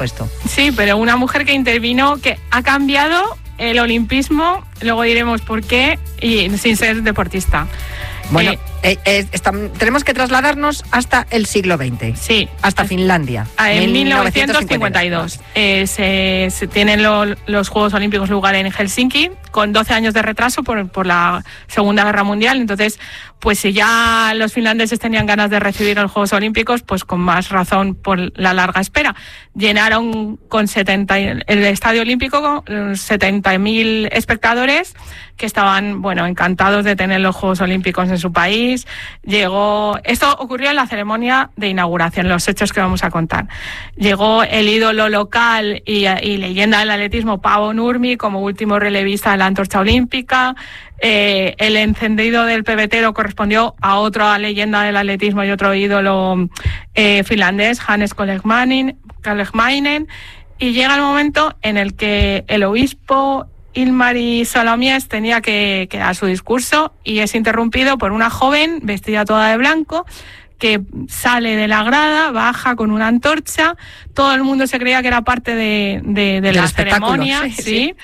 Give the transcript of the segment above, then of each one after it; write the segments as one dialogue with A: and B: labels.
A: dijo esto.
B: Sí, pero una mujer que intervino, que ha cambiado el olimpismo, luego diremos por qué, y sin ser deportista.
A: Bueno, tenemos que trasladarnos hasta el siglo XX.
B: Sí.
A: Hasta Finlandia.
B: En 1952. Se tienen los Juegos Olímpicos lugar en Helsinki, con 12 años de retraso por la Segunda Guerra Mundial. Entonces, pues si ya los finlandeses tenían ganas de recibir los Juegos Olímpicos, pues con más razón por la larga espera. Llenaron con el Estadio Olímpico con 70.000 espectadores que estaban, bueno, encantados de tener los Juegos Olímpicos en su país. Esto ocurrió en la ceremonia de inauguración, los hechos que vamos a contar. Llegó el ídolo local y leyenda del atletismo Paavo Nurmi como último relevista de la antorcha olímpica. El encendido del pebetero correspondió a otra leyenda del atletismo y otro ídolo finlandés, Hannes Kolehmainen, y llega el momento en el que el obispo Ilmari Salomies tenía que dar su discurso y es interrumpido por una joven vestida toda de blanco que sale de la grada, baja con una antorcha. Todo el mundo se creía que era parte de la ceremonia, sí.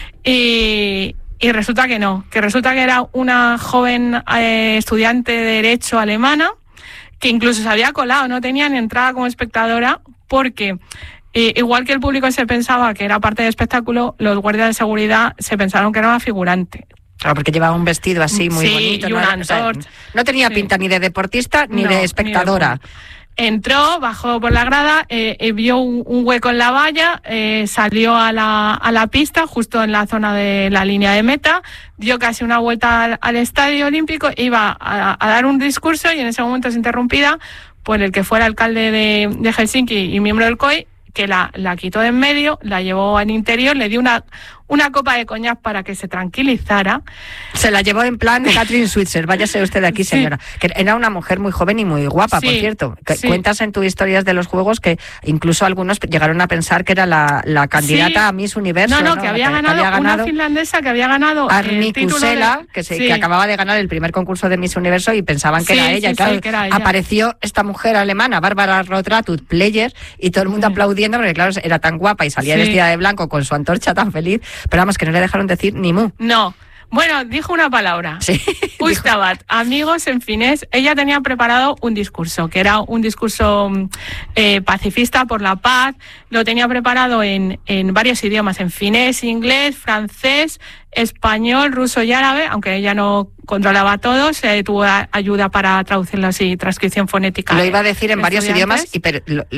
B: Y resulta que no, que era una joven estudiante de Derecho alemana que incluso se había colado, no tenía ni entrada como espectadora porque... igual que el público se pensaba que era parte del espectáculo, los guardias de seguridad se pensaron que era una figurante.
A: Claro, porque llevaba un vestido así muy bonito.
B: Y
A: no tenía pinta ni de deportista ni de espectadora.
B: Entró, bajó por la grada, vio un hueco en la valla, salió a la pista, justo en la zona de la línea de meta, dio casi una vuelta al Estadio Olímpico, iba a dar un discurso y en ese momento es interrumpida por el que fuera alcalde de Helsinki y miembro del COI, que la quitó de en medio, la llevó al interior, le dio una copa de coñac para que se tranquilizara.
A: Se la llevó en plan Catherine Switzer, váyase usted de aquí, señora. Sí. Que era una mujer muy joven y muy guapa, por cierto. Cuentas en tus historias de los Juegos que incluso algunos llegaron a pensar que era la candidata a Miss Universo.
B: No, que había ganado una finlandesa que había ganado
A: Arni Kusela, que acababa de ganar el primer concurso de Miss Universo y pensaban que era ella. Y claro, que era ella. Apareció esta mujer alemana, Bárbara Rotratut Player, y todo el mundo aplaudiendo porque claro, era tan guapa y salía vestida de blanco con su antorcha tan feliz. Pero vamos, que no le dejaron decir ni mu.
B: No. Bueno, dijo una palabra.
A: Sí.
B: Ustabat, amigos en finés. Ella tenía preparado un discurso, que era un discurso pacifista por la paz. Lo tenía preparado en varios idiomas, en finés, inglés, francés, español, ruso y árabe, aunque ella no controlaba todos, tuvo ayuda para traducirlo así, transcripción fonética.
A: Lo iba a decir en varios idiomas, pero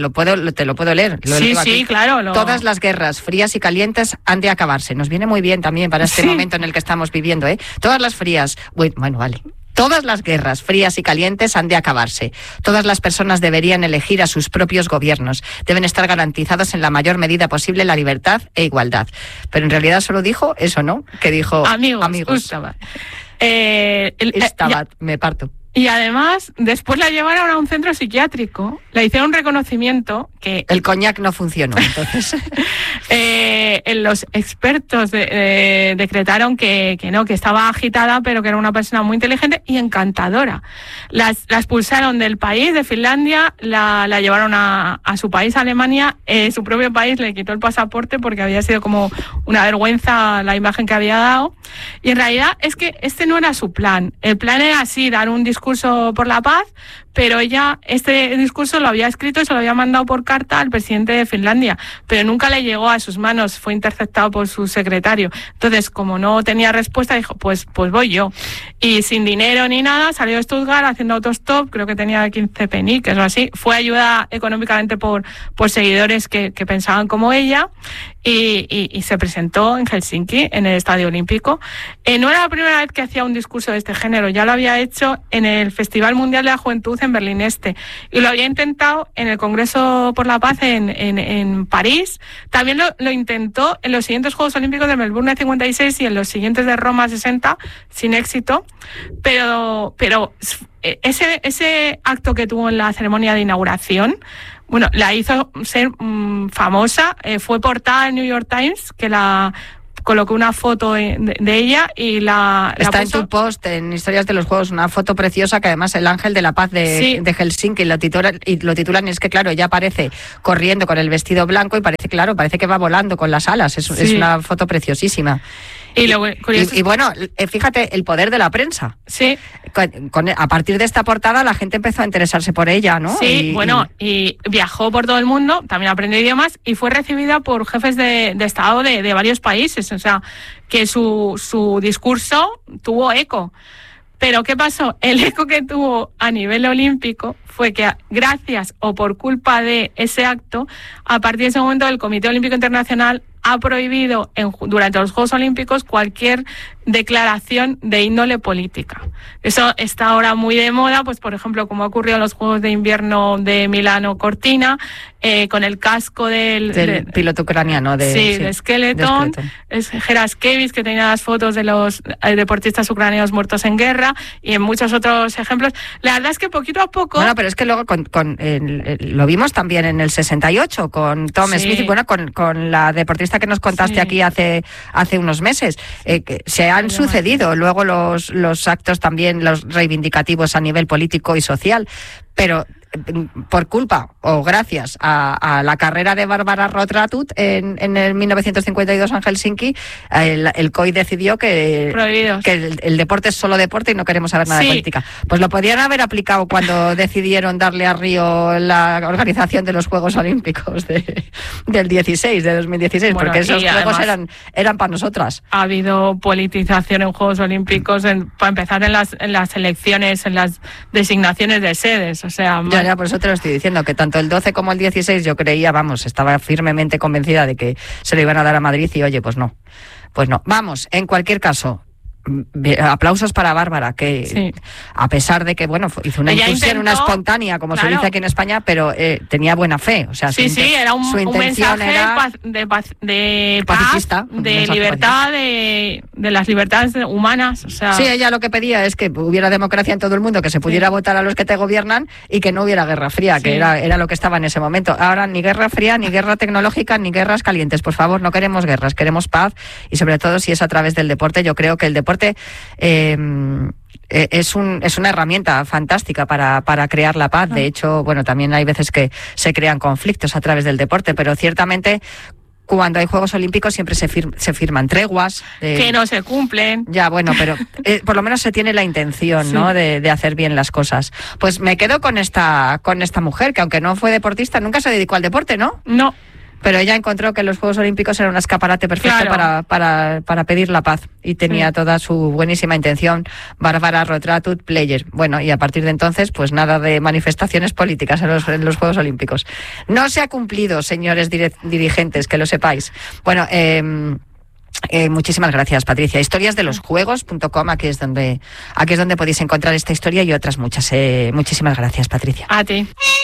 A: te lo puedo leer.
B: Sí, claro.
A: Todas las guerras frías y calientes han de acabarse. Nos viene muy bien también para este momento en el que estamos viviendo, ¿eh? Todas las frías... Bueno, vale. Todas las guerras frías y calientes han de acabarse. Todas las personas deberían elegir a sus propios gobiernos. Deben estar garantizados en la mayor medida posible la libertad e igualdad. Pero en realidad solo dijo eso, ¿no? Que dijo amigos.
B: Ustabat.
A: Me parto.
B: Y además, después la llevaron a un centro psiquiátrico, le hicieron un reconocimiento que...
A: El coñac no funcionó, entonces.
B: Los expertos decretaron que no, que estaba agitada, pero que era una persona muy inteligente y encantadora. La expulsaron del país, de Finlandia, la llevaron a su país, Alemania. Su propio país le quitó el pasaporte porque había sido como una vergüenza la imagen que había dado. Y en realidad es que este no era su plan. El plan era así, dar un discurso por la paz, pero ella este discurso lo había escrito y se lo había mandado por carta al presidente de Finlandia, pero nunca le llegó a sus manos, fue interceptado por su secretario. Entonces, como no tenía respuesta, dijo, pues voy yo. Y sin dinero ni nada, salió de Stuttgart haciendo autostop, creo que tenía 15 peniques o así. Fue ayuda económicamente por seguidores que pensaban como ella y se presentó en Helsinki, en el Estadio Olímpico. No era la primera vez que hacía un discurso de este género, ya lo había hecho en el Festival Mundial de la Juventud en Berlín Este y lo había intentado en el Congreso por la Paz en París. También lo intentó en los siguientes Juegos Olímpicos de Melbourne 56 y en los siguientes de Roma 60 sin éxito, pero ese acto que tuvo en la ceremonia de inauguración, bueno, la hizo ser famosa, fue portada en New York Times, que la coloqué una foto de ella y
A: está en tu post en Historias de los Juegos, una foto preciosa que además el ángel de la paz de Helsinki lo titulan, y es que claro, ella aparece corriendo con el vestido blanco y parece que va volando con las alas, es una foto preciosísima. Y bueno, fíjate, el poder de la prensa.
B: Sí.
A: A partir de esta portada la gente empezó a interesarse por ella, ¿no?
B: Sí, y viajó por todo el mundo, también aprendió idiomas y fue recibida por jefes de Estado de varios países. O sea, que su discurso tuvo eco. Pero ¿qué pasó? El eco que tuvo a nivel olímpico fue que gracias o por culpa de ese acto, a partir de ese momento el Comité Olímpico Internacional ha prohibido durante los Juegos Olímpicos cualquier declaración de índole política. Eso está ahora muy de moda, pues por ejemplo, como ha ocurrido en los Juegos de Invierno de Milano Cortina, con el casco del
A: piloto ucraniano
B: de Skeleton, es Geraskevich, que tenía las fotos de los deportistas ucranianos muertos en guerra, y en muchos otros ejemplos. La verdad es que poquito a poco...
A: Bueno, pero es que luego lo vimos también en el 68 con Tom Smith, y bueno, con la deportista que nos contaste aquí hace unos meses, que se han sucedido luego los actos también, los reivindicativos a nivel político y social, pero por culpa o gracias a la carrera de Bárbara Rotratut en el 1952 en Helsinki, el COI decidió que el deporte es solo deporte y no queremos saber nada de política. Pues lo podían haber aplicado cuando decidieron darle a Río la organización de los Juegos Olímpicos del 2016, bueno, porque esos juegos eran para nosotras.
B: Ha habido politización en Juegos Olímpicos, para empezar en las elecciones, en las designaciones de sedes, o sea...
A: Ya, por eso te lo estoy diciendo, que tanto el 12 como el 16 yo creía, estaba firmemente convencida de que se lo iban a dar a Madrid y oye, pues no. Vamos, en cualquier caso, aplausos para Bárbara, que a pesar de que hizo una incursión, una espontánea, como se dice aquí en España, pero tenía buena fe, o sea,
B: era un mensaje de pacifista, de libertad, de las libertades humanas, o sea...
A: Sí, ella lo que pedía es que hubiera democracia en todo el mundo, que se pudiera votar a los que te gobiernan y que no hubiera guerra fría, que era lo que estaba en ese momento. Ahora ni guerra fría, ni guerra tecnológica, ni guerras calientes, por favor, no queremos guerras, queremos paz, y sobre todo si es a través del deporte. Yo creo que el deporte es una herramienta fantástica para crear la paz. De hecho, también hay veces que se crean conflictos a través del deporte, pero ciertamente cuando hay Juegos Olímpicos siempre se firman treguas.
B: Que no se cumplen.
A: Ya, pero por lo menos se tiene la intención, ¿no?, de hacer bien las cosas. Pues me quedo con esta mujer, que aunque no fue deportista, nunca se dedicó al deporte, ¿no?
B: No.
A: Pero ella encontró que los Juegos Olímpicos eran un escaparate perfecto para pedir la paz, y tenía toda su buenísima intención. Bárbara Rotratut, player. Bueno, y a partir de entonces, pues nada de manifestaciones políticas en los Juegos Olímpicos. No se ha cumplido, señores dirigentes, que lo sepáis. Bueno, muchísimas gracias, Patricia. Historiasdelosjuegos.com, aquí es donde podéis encontrar esta historia y otras muchas. Muchísimas gracias, Patricia.
B: A ti.